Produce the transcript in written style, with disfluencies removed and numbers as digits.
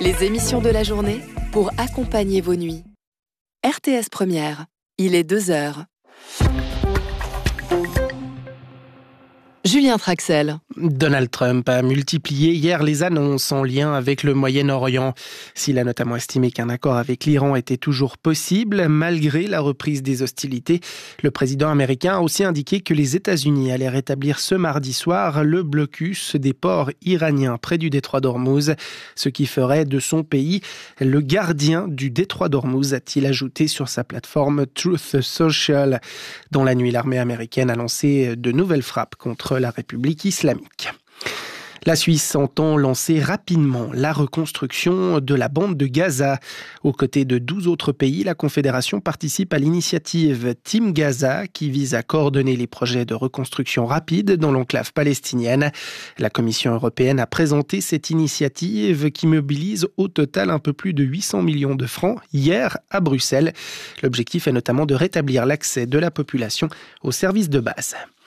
Les émissions de la journée pour accompagner vos nuits. RTS Première, il est 2h. Julien Traxel. Donald Trump a multiplié hier les annonces en lien avec le Moyen-Orient. S'il a notamment estimé qu'un accord avec l'Iran était toujours possible, malgré la reprise des hostilités, le président américain a aussi indiqué que les États-Unis allaient rétablir ce mardi soir le blocus des ports iraniens près du détroit d'Ormuz, ce qui ferait de son pays le gardien du détroit d'Ormuz, a-t-il ajouté sur sa plateforme Truth Social. Dans la nuit, l'armée américaine a lancé de nouvelles frappes contre la République islamique. La Suisse entend lancer rapidement la reconstruction de la bande de Gaza. Aux côtés de 12 autres pays, la Confédération participe à l'initiative Team Gaza qui vise à coordonner les projets de reconstruction rapide dans l'enclave palestinienne. La Commission européenne a présenté cette initiative qui mobilise au total un peu plus de 800 millions de francs hier à Bruxelles. L'objectif est notamment de rétablir l'accès de la population aux services de base.